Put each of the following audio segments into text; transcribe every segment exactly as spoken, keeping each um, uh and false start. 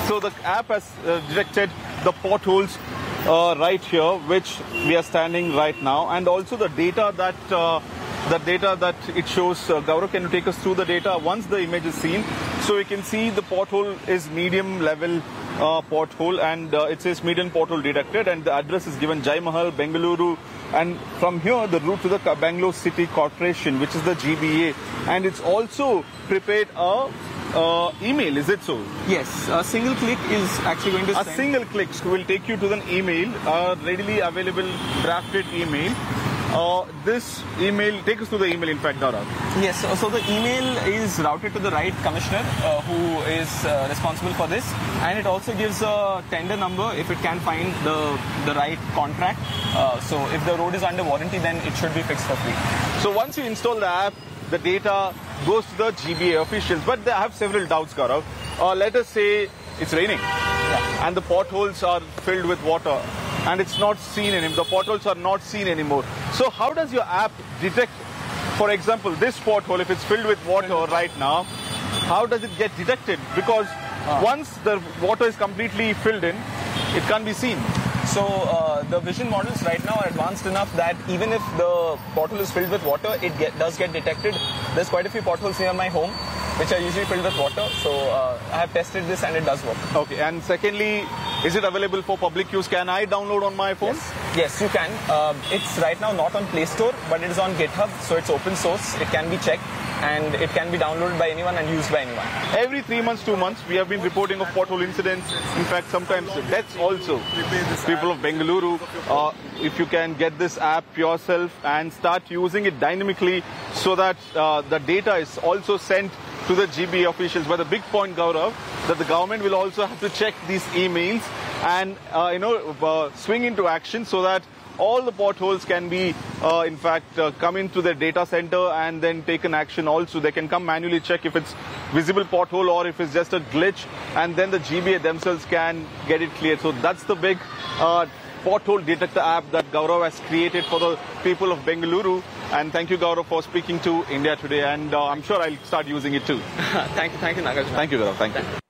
So the app has uh, detected the potholes uh, right here, which we are standing right now, and also the data that uh, the data that it shows. Uh, Gaurav, can you take us through the data once the image is seen? So we can see the pothole is medium level uh, pothole, and uh, it says median pothole detected, and the address is given Jai Mahal, Bengaluru, and from here the route to the Bangalore City Corporation, which is the G B A, and it's also prepared a uh, email. Is it so? Yes, a single click is actually going to a send. single click will take you to an email, a readily available drafted email. Uh, this email, take us to the email, in fact, Gaurav. Yes, so, so the email is routed to the right commissioner uh, who is uh, responsible for this, and it also gives a tender number if it can find the, the right contract. Uh, so if the road is under warranty, then it should be fixed for free. So once you install the app, the data goes to the G B A officials. But I have several doubts, Gaurav. Uh, let us say it's raining yeah. and the potholes are filled with water, and it's not seen anymore. The potholes are not seen anymore. So how does your app detect, for example, this pothole, if it's filled with water right now, how does it get detected? Because ah. once the water is completely filled in, it can't be seen. So uh, the vision models right now are advanced enough that even if the pothole is filled with water, it get, does get detected. There's quite a few potholes near my home, which are usually filled with water. So uh, I have tested this and it does work. Okay, and secondly, is it available for public use? Can I download on my phone? Yes, yes you can. Uh, it's right now not on Play Store, but it is on GitHub, so it's open source. It can be checked and it can be downloaded by anyone and used by anyone. Every three months, two months, we have been reporting of pothole incidents. In fact, sometimes deaths also. People of Bengaluru, uh, if you can get this app yourself and start using it dynamically so that uh, the data is also sent to the G B A officials. But the big point, Gaurav, that the government will also have to check these emails and, uh, you know, uh, swing into action so that all the potholes can be, uh, in fact, uh, come into the data center and then take an action also. They can come manually check if it's visible pothole or if it's just a glitch, and then the G B A themselves can get it cleared. So that's the big uh, pothole detector app that Gaurav has created for the people of Bengaluru. And thank you, Gaurav, for speaking to India Today. And uh, I'm sure I'll start using it too. Thank you, thank you, Nagarjuna. Thank you, Gaurav. Thank, thank you. you.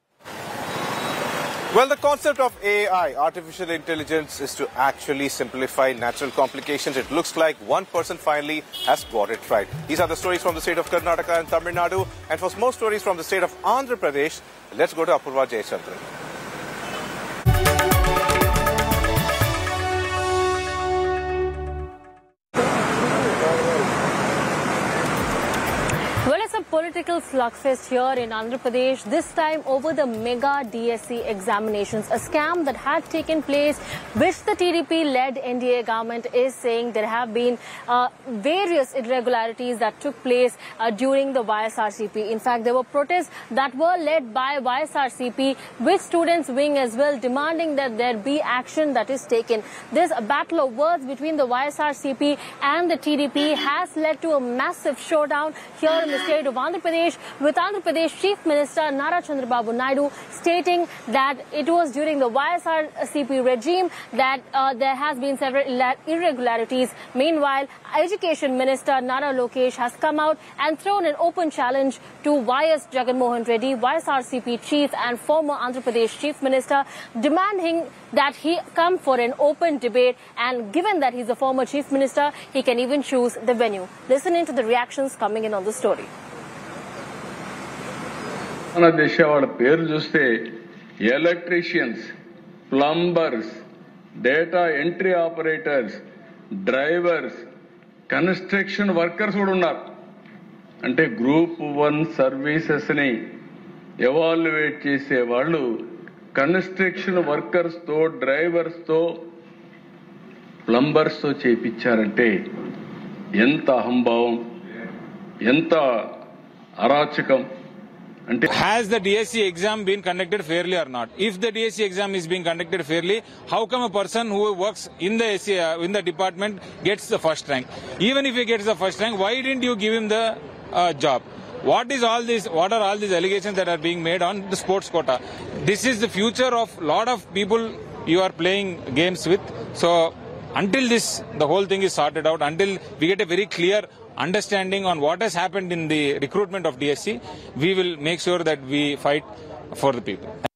Well, the concept of A I, artificial intelligence, is to actually simplify natural complications. It looks like one person finally has got it right. These are the stories from the state of Karnataka and Tamil Nadu. And for more stories from the state of Andhra Pradesh, let's go to Apurva Jayachandran. Political slugfest here in Andhra Pradesh, this time over the mega D S C examinations, a scam that had taken place, which the T D P-led N D A government is saying there have been uh, various irregularities that took place uh, during the Y S R C P. In fact, there were protests that were led by Y S R C P, with students' wing as well, demanding that there be action that is taken. This battle of words between the Y S R C P and the T D P has led to a massive showdown here in the state of Andhra Pradesh, with Andhra Pradesh Chief Minister Nara Chandrababu Naidu stating that it was during the Y S R C P regime that uh, there has been several irregularities. Meanwhile, Education Minister Nara Lokesh has come out and thrown an open challenge to Y S Jagan Mohan Reddy, Y S R C P chief and former Andhra Pradesh Chief Minister, demanding that he come for an open debate, and given that he's a former Chief Minister, he can even choose the venue. Listen into the reactions coming in on the story. మన దేశ వాళ్ళ పేరు చూస్తే electricians, plumbers, data entry operators, drivers, construction workers కూడా ఉన్నారు. అంటే group one సర్వీసెస్ని evaluate చేసే వాళ్ళు కన్స్ట్రక్షన్ వర్కర్స్తో, డ్రైవర్స్తో, ప్లంబర్స్తో చేయించారంటే ఎంత అహంభావం, ఎంత అరాచకం. Has the D S C exam been conducted fairly or not? If the D S C exam is being conducted fairly, how come a person who works in the S C, uh, in the department gets the first rank? Even if he gets the first rank, why didn't you give him the uh, job? What is all this? What are all these allegations that are being made on the sports quota? This is the future of a lot of people you are playing games with. So until this, the whole thing is sorted out, until we get a very clear understanding on what has happened in the recruitment of D S C, we will make sure that we fight for the people.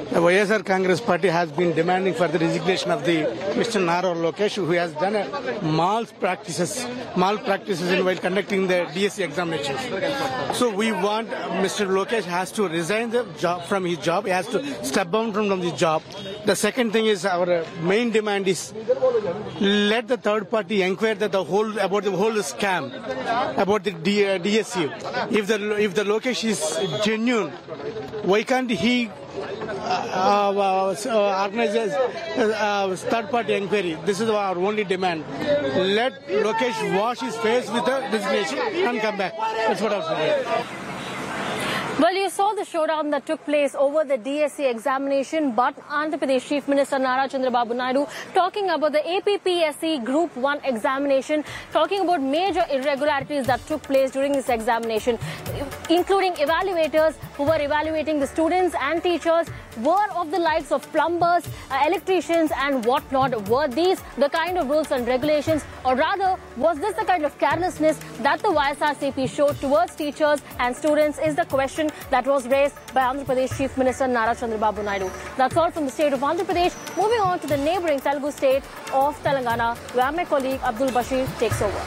the Y S R Congress Party has been demanding for the resignation of the Mister Nara Lokesh, who has done a malpractices, malpractices in while conducting the D S C examinations. So we want Mister Lokesh has to resign the job from his job. He has to step down from the job. The second thing is our main demand is let the third party inquire that the whole about the whole scam about the D, uh, D S U. If the if the Lokesh is genuine, why can't he uh, uh, uh, organize a uh, third party inquiry? This is our only demand. Let Lokesh wash his face with a resignation and come back. That's what I'm saying. Well, you saw the showdown that took place over the D S C examination, but Andhra Pradesh Chief Minister Nara Chandrababu Naidu talking about the A P P S C Group one examination, talking about major irregularities that took place during this examination, including evaluators who were evaluating the students and teachers were of the likes of plumbers, uh, electricians and whatnot. Were these the kind of rules and regulations, or rather was this the kind of carelessness that the Y S R C P showed towards teachers and students is the question that was raised by Andhra Pradesh Chief Minister Nara Chandrababu Naidu. That's all from the state of Andhra Pradesh. Moving on to the neighbouring Telugu state of Telangana, where my colleague Abdul Bashir takes over.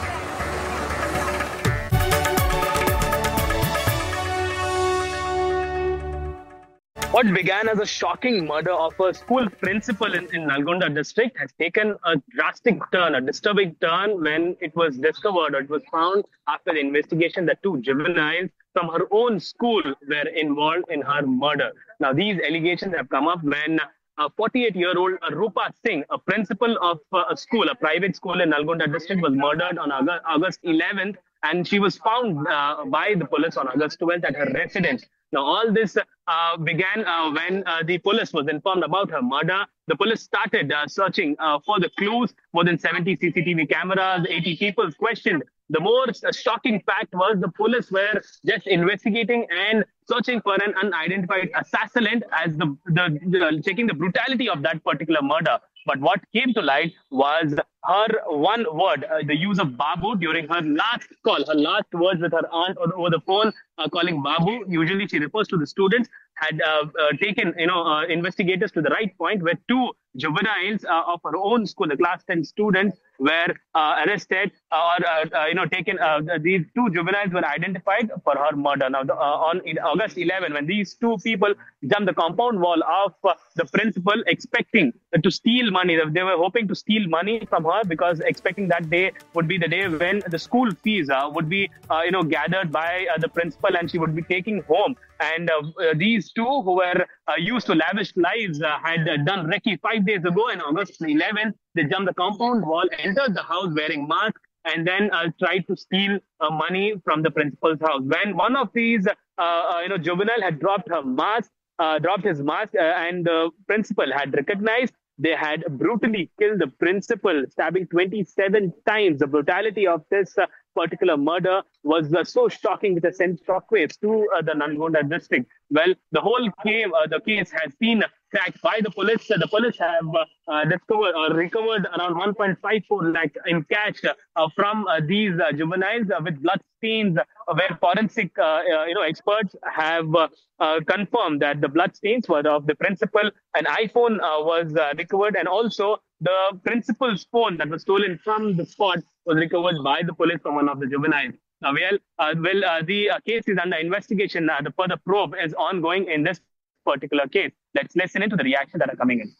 What began as a shocking murder of a school principal in, in Nalgonda district has taken a drastic turn, a disturbing turn when it was discovered or it was found after the investigation that two juveniles from her own school were involved in her murder. Now, these allegations have come up when a forty-eight-year-old Rupa Singh, a principal of a school, a private school in Nalgonda district, was murdered on August eleventh, and she was found uh, by the police on August twelfth at her residence. Now, all this uh, began uh, when uh, the police was informed about her murder. The police started uh, searching uh, for the clues. More than seventy C C T V cameras, eighty people questioned. The more uh, shocking fact was the police were just investigating and searching for an unidentified assailant as the, the, the checking the brutality of that particular murder. But what came to light was her one word, uh, the use of Babu during her last call, her last words with her aunt over the phone, uh, calling Babu. Usually she refers to the students, had uh, uh, taken, you know, uh, investigators to the right point where two juveniles uh, of her own school, the class ten students, were uh, arrested or, uh, uh, you know, taken. Uh, these two juveniles were identified for her murder. Now, the, uh, on August eleventh, when these two people jumped the compound wall of uh, the principal, expecting uh, to steal money, they were hoping to steal money from her because expecting that day would be the day when the school fees uh, would be, uh, you know, gathered by uh, the principal and she would be taking home. And uh, uh, these two who were uh, used to lavish lives uh, had uh, done recce five days ago. On August eleventh, they jumped the compound wall, entered the house wearing masks, and then uh, tried to steal uh, money from the principal's house. When one of these, uh, uh, you know, juvenile had dropped her mask, uh, dropped his mask, uh, and the principal had recognized, they had brutally killed the principal, stabbing twenty-seven times. The brutality of this uh, particular murder was uh, so shocking, it has sent shockwaves to uh, the Nalgonda district. Well, the whole case, uh, the case has been cracked by the police. Uh, the police have uh, uh, discovered or recovered around one point five four lakh in cash uh, from uh, these uh, juveniles uh, with blood stains, uh, where forensic, uh, uh, you know, experts have uh, uh, confirmed that the blood stains were of the principal. An iPhone uh, was uh, recovered, and also the principal's phone that was stolen from the spot was recovered by the police from one of the juveniles. Uh, well, uh, well uh, the uh, case is under investigation. Uh, the further probe is ongoing in this particular case. Let's listen into the reactions that are coming in.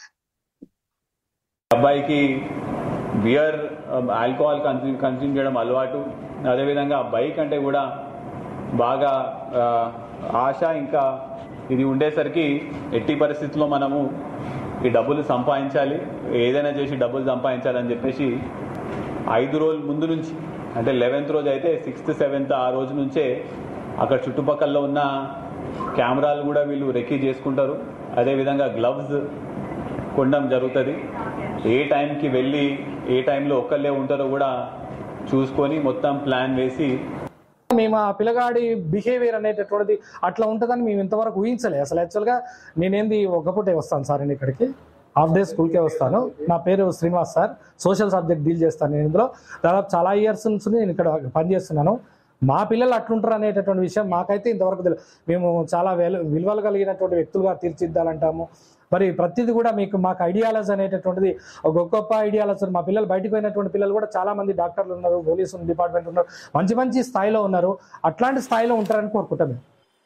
అబ్బాయికి beer alcohol consume consume చేయడం అలవాటు. అదేవిధంగా bike అంటే కూడా బాగా ఆశ, ఇంకా ఇది ఉండేసరికి ఎట్టి పరిస్థితుల్లో మనము ఈ డబ్బులు సంపాదించాలి, ఏదైనా చేసి డబ్బులు సంపాదించాలని చెప్పేసి ఐదు రోజుల ముందు నుంచి, అంటే లెవెన్త్ రోజు అయితే సిక్స్త్ సెవెంత్ ఆ రోజు నుంచే అక్కడ చుట్టుపక్కల ఉన్న కెమెరాలు కూడా వీళ్ళు రెక్కీ చేసుకుంటారు. అదేవిధంగా గ్లవ్స్ కొనడం జరుగుతుంది. ఏ టైంకి వెళ్ళి ఏ టైంలో ఒక్కళ్ళే ఉంటారో కూడా చూసుకొని మొత్తం ప్లాన్ వేసి మేము ఆ పిల్లగాడి బిహేవియర్ అనేటటువంటిది అట్లా ఉంటుందని మేము ఇంతవరకు ఊహించలే. అసలు యాక్చువల్గా నేనేంది ఒక పూటే వస్తాను సార్, నేను ఇక్కడికి హాఫ్ డే స్కూల్కే వస్తాను. నా పేరు Srinivas sir, social subject deal చేస్తాను. నేను ఇందులో దాదాపు చాలా ఇయర్స్ నుంచి నేను ఇక్కడ పనిచేస్తున్నాను. మా పిల్లలు అట్లుంటారు అనేటటువంటి విషయం మాకైతే ఇంతవరకు తెలియదు. మేము చాలా విలువలు కలిగినటువంటి వ్యక్తులుగా తీర్చిదిద్దాలంటాము. మరి ప్రతిదీ కూడా మీకు మాకు ఐడియాలజీ అనేటటువంటిది ఒక గొప్ప ఐడియాలజీ. మా పిల్లలు బయటకు పోయినటువంటి పిల్లలు కూడా చాలా మంది డాక్టర్లు ఉన్నారు, పోలీసు డిపార్ట్మెంట్ ఉన్నారు, మంచి మంచి స్థాయిలో ఉన్నారు. అట్లాంటి స్థాయిలో ఉంటారని కోరుకుంటాం.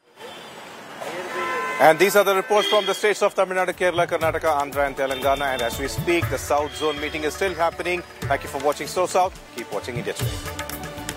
And these are the reports from the states of Tamil Nadu, Kerala, Karnataka, Andhra and Telangana. And as we speak, the South Zone meeting is still happening. Thank you for watching So South. Keep watching India Today.